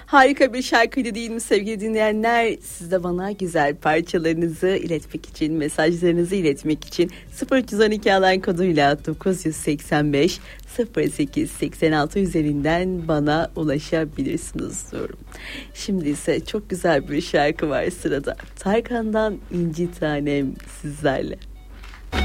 Harika bir şarkıydı değil mi sevgili dinleyenler? Siz de bana güzel parçalarınızı iletmek için, mesajlarınızı iletmek için 0312 alan koduyla 985 08 86 üzerinden bana ulaşabilirsiniz diyorum. Şimdi ise çok güzel bir şarkı var sırada. Tarkan'dan İnci Tanem sizlerle.